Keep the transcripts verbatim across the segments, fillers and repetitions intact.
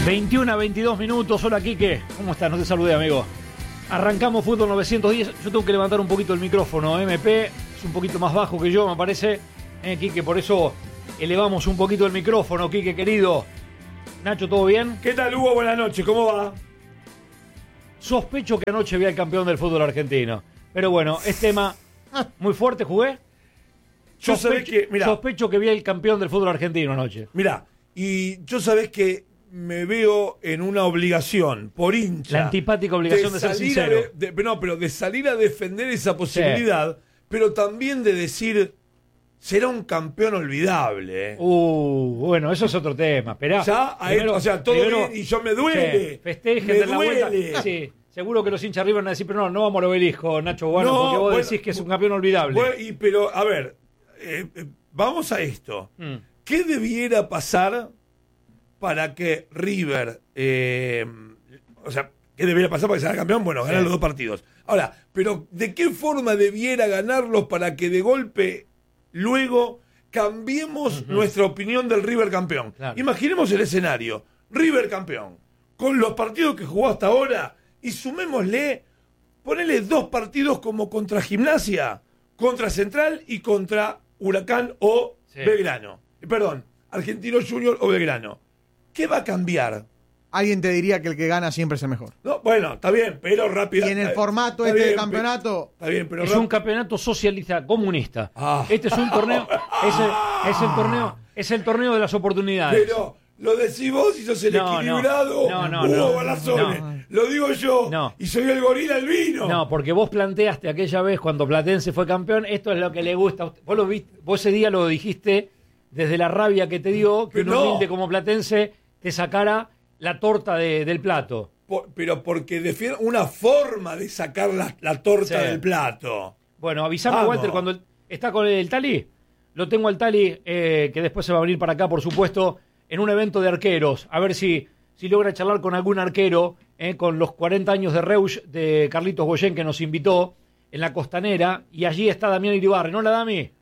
veintiuno a veintidós minutos. Hola, Quique. ¿Cómo estás? No te saludé, amigo. Arrancamos Fútbol novecientos diez. Yo tengo que levantar un poquito el micrófono. M P es un poquito más bajo que yo, me parece. Eh, Quique, por eso elevamos un poquito el micrófono, Quique, querido. Nacho, ¿todo bien? ¿Qué tal, Hugo? Buenas noches. ¿Cómo va? Sospecho que anoche vi al campeón del fútbol argentino. Pero bueno, es tema muy fuerte. ¿Jugué? Yo Sospecho, sabés que, mirá, sospecho que vi al campeón del fútbol argentino anoche. Mirá, y yo sabés que me veo en una obligación, por hincha. La antipática obligación de, de ser sincero. De, de, no, pero de salir a defender esa posibilidad, sí. Pero también de decir, será un campeón olvidable. ¿eh? Uh, bueno, eso es otro tema. Esperá. Ya, primero, a, o sea, todo primero, bien y yo me duele. Sí, festejen me de la duele. vuelta. Sí, seguro que los hinchas arriba van a decir, pero no, no vamos al obelisco, Nacho Guano, no, porque vos bueno, decís que es un campeón olvidable. Bueno, y, pero, a ver, eh, eh, vamos a esto. Mm. ¿Qué debiera pasar para que River, eh, o sea, qué debiera pasar para que sea campeón? Bueno, ganar sí. los dos partidos. Ahora, pero ¿de qué forma debiera ganarlos para que de golpe luego cambiemos uh-huh. nuestra opinión del River campeón? Claro. Imaginemos el escenario. River campeón, con los partidos que jugó hasta ahora, y sumémosle, ponele dos partidos como contra Gimnasia, contra Central y contra Huracán o sí. Belgrano. Perdón, Argentino Junior o Belgrano. ¿Qué va a cambiar? Alguien te diría que el que gana siempre es el mejor. No, bueno, está bien, pero rápido. Y en el formato este de campeonato... Está bien, pero es rápido. un campeonato socialista, comunista. Ah. Este es un torneo... Es el, es el torneo es el torneo de las oportunidades. Pero lo decís vos y sos el no, equilibrado. No, no, Hugo no. Balazones. No. Lo digo yo. No. Y soy el gorila albino. No, porque vos planteaste aquella vez cuando Platense fue campeón, esto es lo que le gusta. Vos, lo viste, vos ese día lo dijiste desde la rabia que te dio que no. un humilde como Platense te sacara la torta de, del plato. Por, pero porque defiende una forma de sacar la, la torta sí. del plato. Bueno, avisame, Walter, cuando está con el Tali. Lo tengo al Tali, eh, que después se va a venir para acá, por supuesto, en un evento de arqueros. A ver si, si logra charlar con algún arquero, eh, con los cuarenta años de Reusch de Carlitos Goyen, que nos invitó en la Costanera. Y allí está Damián Iribarren. ¿No la Dami?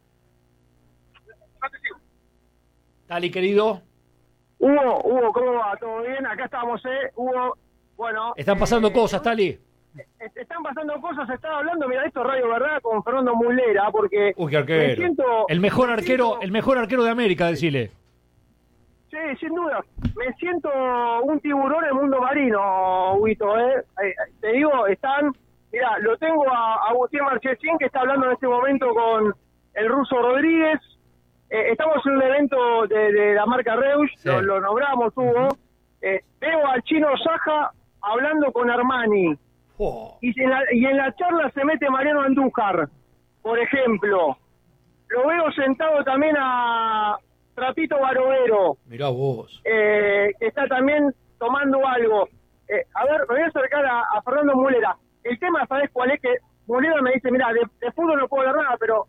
Tali, querido. Hugo, Hugo, ¿cómo va? ¿Todo bien? Acá estamos, ¿eh? Hugo, bueno... Están pasando eh, cosas, Tali. Están pasando cosas, se estaba hablando, mira, esto es Radio Verdad con Fernando Mulera, porque... Uy, qué arquero. Me siento, el mejor arquero, siento, el mejor arquero de América, decile. Sí, sin duda. Me siento un tiburón en el mundo marino, Huguito, ¿eh? eh te digo, están... Mira, lo tengo a Agustín Marchesín, que está hablando en este momento con el ruso Rodríguez. Eh, estamos en un evento de, de la marca Reusch, sí. lo, lo nombramos, Hugo. Eh, veo al chino Saja hablando con Armani. Oh. Y, en la, y en la charla se mete Mariano Andújar, por ejemplo. Lo veo sentado también a Trapito Barovero. Mirá vos. Eh, que está también tomando algo. Eh, a ver, me voy a acercar a, a Fernando Mulera. El tema, ¿sabés cuál es? Que Mulera me dice, mira, de, de fútbol no puedo hablar nada, pero...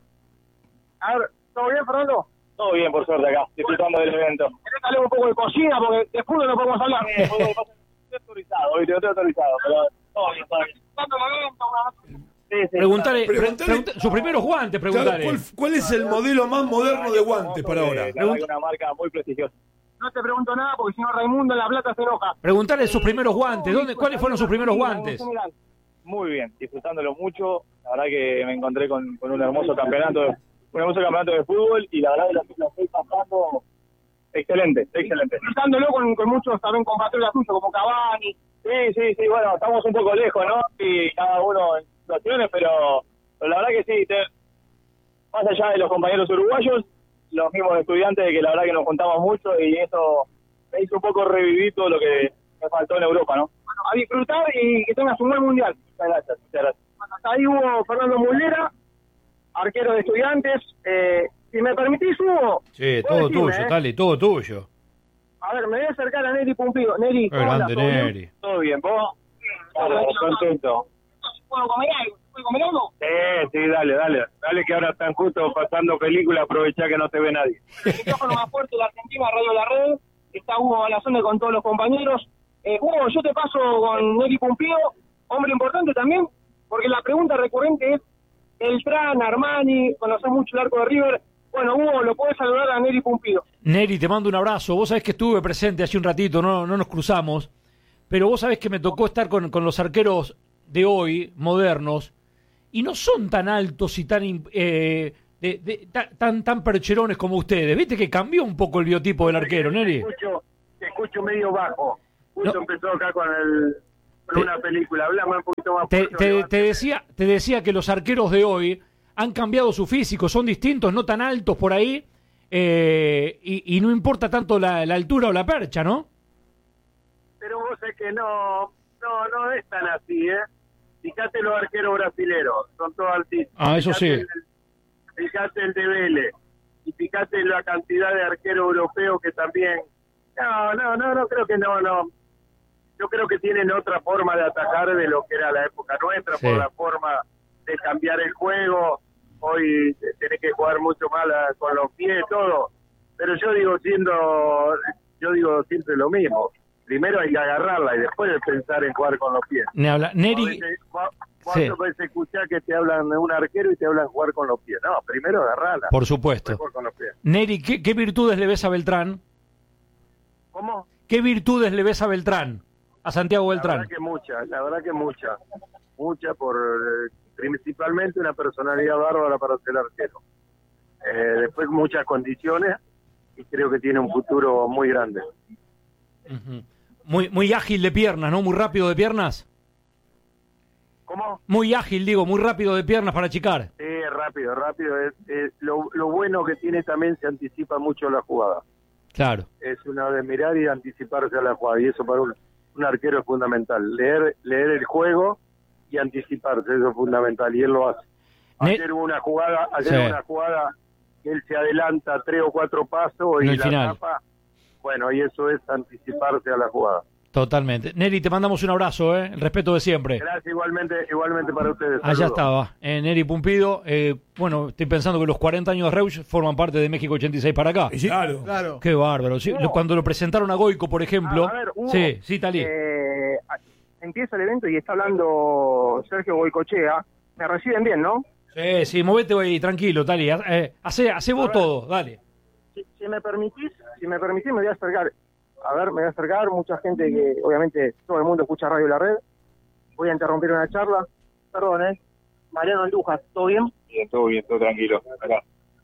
A ver, ¿todo bien, Fernando? Todo bien, por suerte, acá, disfrutando bueno, del evento. ¿Querés hablar un poco de cocina? Porque de fútbol no podemos hablar. Sí, estoy autorizado, hoy te estoy autorizado, pero todo bien, todo bien. ¿Cuánto evento? Sí, sí. Preguntale, preguntale, preguntale sus primeros guantes, preguntale. ¿Cuál, ¿Cuál es el modelo más moderno de guantes para ahora? Hay una marca muy prestigiosa. No te pregunto nada porque si no Raimundo en La Plata se enoja. Preguntale sus primeros guantes. ¿Dónde, ¿Cuáles fueron sus primeros guantes? Muy bien, disfrutándolo mucho. La verdad que me encontré con, con un hermoso campeonato de un hermoso campeonato de fútbol y la verdad que lo, lo estoy pasando excelente, excelente. Disfrutándolo con, con muchos también compatriotas tuyos como Cavani. Sí, sí, sí, bueno, estamos un poco lejos, ¿no? Y cada uno en situaciones, pero, pero la verdad que sí, te, más allá de los compañeros uruguayos, los mismos estudiantes, que la verdad que nos juntamos mucho y eso me hizo un poco revivir todo lo que me faltó en Europa, ¿no? Bueno, a disfrutar y que tengas un buen mundial. Muchas gracias, muchas gracias. Bueno, hasta ahí hubo Fernando Mulera, arquero de Estudiantes. Eh, si me permitís, Hugo... Sí, todo decirme, tuyo, eh? Tali, todo tuyo. A ver, me voy a acercar a Neri Pumpido. Neri, ¿cómo andas? Grande, Neri. ¿Todo bien, vos? Claro, contento. ¿Puedo comer algo? ¿Puedo comer algo? Sí, sí, dale, dale. Dale que ahora están justo pasando películas, aprovechá que no te ve nadie. El micrófono más fuerte de la Argentina, Radio La Red. Está Hugo Balazones con todos los compañeros. Eh, Hugo, yo te paso con Neri Pumpido, hombre importante también, porque la pregunta recurrente es Beltrán, Armani, conocés mucho el arco de River. Bueno, Hugo, lo puedes saludar a Neri Pumpido. Neri, te mando un abrazo. Vos sabés que estuve presente hace un ratito, no, no nos cruzamos, pero vos sabés que me tocó estar con, con los arqueros de hoy, modernos, y no son tan altos y tan eh, de, de, tan, tan tan percherones como ustedes. ¿Viste que cambió un poco el biotipo del arquero, Neri? Te escucho, te escucho medio bajo. Justo No. empezó acá con, el, con Te- una película. Hablame un poquito más Te, fuerte, te, Levante. te decía, te decía que los arqueros de hoy han cambiado su físico, son distintos, no tan altos por ahí, eh, y, y no importa tanto la, la altura o la percha, ¿no? Pero vos sabés que no, no, no es tan así, ¿eh? Fíjate los arqueros brasileros, son todos altísimos. Ah, eso Fíjate sí. el- fíjate el de Vélez, y fíjate la cantidad de arqueros europeos que también... No, no, no, no creo que no, no. Yo creo que tienen otra forma de atacar de lo que era la época nuestra, Sí. por la forma de cambiar el juego. Hoy tenés que jugar mucho más la- con los pies, todo. Pero yo digo siendo, yo digo siempre lo mismo. Primero hay que agarrarla y después de pensar en jugar con los pies. Ni habla- A Neri, veces, ¿cu- Sí. ¿Cuántas veces escuchás que te hablan de un arquero y te hablan jugar con los pies? No, primero agarrarla. por supuesto. Jugar con los pies. Neri, ¿qué, qué virtudes le ves a Beltrán? ¿Cómo? ¿Qué virtudes le ves a Beltrán? A Santiago La Beltrán. verdad que mucha, la verdad que mucha. Mucha por, eh, principalmente una personalidad bárbara para ser arquero. Eh, después muchas condiciones y creo que tiene un futuro muy grande. Ujú. Muy, muy ágil de piernas, ¿no? Muy rápido de piernas. ¿Cómo? Muy ágil, digo, muy rápido de piernas para achicar. Sí, rápido, rápido. Es, es- lo, lo bueno que tiene también se anticipa mucho la jugada. Claro. Es una de mirar y anticiparse a la jugada y eso para un, un arquero es fundamental. Leer, leer el juego y anticiparse, eso es fundamental y él lo hace. Ne- Ayer hubo una jugada, ayer Sí. hubo una jugada que él se adelanta tres o cuatro pasos En y el la final. tapa. Bueno, y eso es anticiparse a la jugada. Totalmente. Neri, te mandamos un abrazo, ¿eh? El respeto de siempre. Gracias igualmente, igualmente para ustedes. Allá Saludos. estaba, eh, Neri Pumpido. Eh, bueno, estoy pensando que los cuarenta años de Reusch forman parte de México ochenta y seis para acá. Y sí, claro. Claro. Qué bárbaro. Sí, lo- cuando lo presentaron a Goico, por ejemplo. Ah, a ver, Hugo, sí, sí, Talí. Eh, empieza el evento y está hablando Sergio Goicochea. Me reciben bien, ¿no? Sí, sí, movete ahí, tranquilo, Talí. Eh, hace, hace vos ver. todo, dale. Si, si me permitís, si me permitís, me voy a acercar. A ver, me voy a acercar. Mucha gente que, obviamente, todo el mundo escucha Radio La Red. Voy a interrumpir una charla. Perdón, ¿eh? Mariano Andujas, ¿todo bien? Bien, todo bien, todo tranquilo. Acá.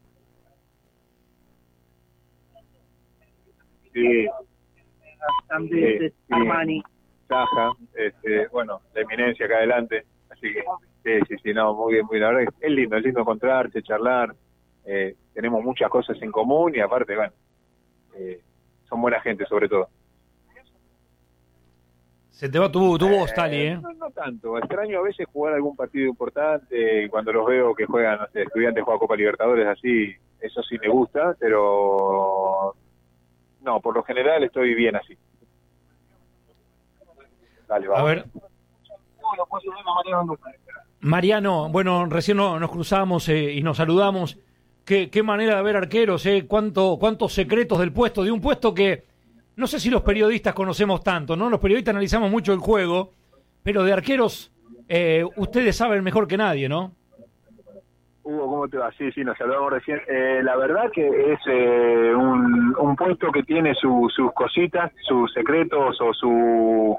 Sí, También Sí, sí. Armani. Saja, este, bueno, la eminencia acá adelante. Así que, sí, sí, sí, no, muy bien, muy bien. La verdad que es lindo, es lindo encontrarse, charlar. Eh, tenemos muchas cosas en común y aparte, bueno, eh, son buena gente sobre todo. Se te va tu, tu voz, Talí, ¿eh? No, no tanto, extraño a veces jugar algún partido importante, cuando los veo que juegan, no sé, Estudiantes juega Copa Libertadores, así, eso sí me gusta, pero no, por lo general estoy bien así. Dale, vamos. A ver. Mariano, bueno, recién no- nos cruzamos eh, y nos saludamos. Qué, qué manera de ver arqueros, eh. Cuánto, cuántos secretos del puesto, de un puesto que no sé si los periodistas conocemos tanto, ¿no? Los periodistas analizamos mucho el juego, pero de arqueros eh, ustedes saben mejor que nadie, ¿no? Hugo, ¿cómo te va? Sí, sí, nos saludamos recién. Eh, la verdad que es eh, un, un puesto que tiene su- sus cositas, sus secretos o su,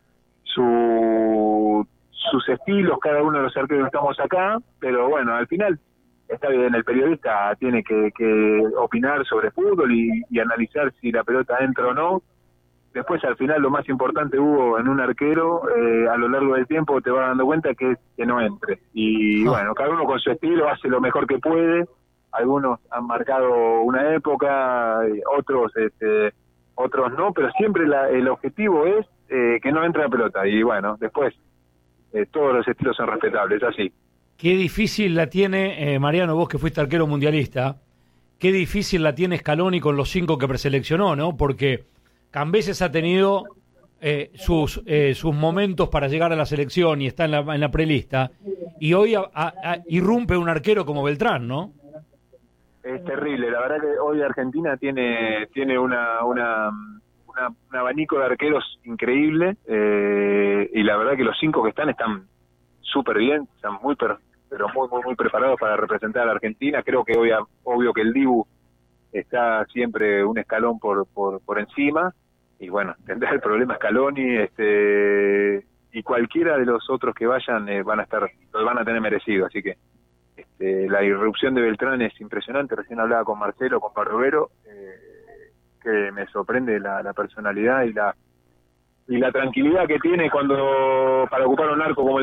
su sus estilos, cada uno de los arqueros que estamos acá, pero bueno, al final está bien, el periodista tiene que, que opinar sobre fútbol y, y analizar si la pelota entra o no. Después, al final, lo más importante, Hugo, en un arquero, eh, a lo largo del tiempo te vas dando cuenta que es que no entre. Y Ah. bueno, cada uno con su estilo hace lo mejor que puede. Algunos han marcado una época, eh, otros este, otros no, pero siempre la, el objetivo es eh, que no entre la pelota. Y bueno, después eh, todos los estilos son respetables, así. Qué difícil la tiene, eh, Mariano, vos que fuiste arquero mundialista, qué difícil la tiene Scaloni con los cinco que preseleccionó, ¿no? Porque Cambeses ha tenido eh, sus eh, sus momentos para llegar a la selección y está en la, en la prelista, y hoy a- a- a- irrumpe un arquero como Beltrán, ¿no? Es terrible, la verdad que hoy Argentina tiene tiene una una, una un abanico de arqueros increíble, eh, y la verdad que los cinco que están están súper bien, están muy per- pero muy, muy, muy preparados para representar a la Argentina. Creo que obvia, obvio que el Dibu está siempre un escalón por, por, por encima, y bueno, tendrá el problema Scaloni, este, y cualquiera de los otros que vayan eh, van a estar, lo van a tener merecido, así que este, la irrupción de Beltrán es impresionante. Recién hablaba con Marcelo, con Parrovero, eh, que me sorprende la, la personalidad y la y la tranquilidad que tiene cuando para ocupar un arco como el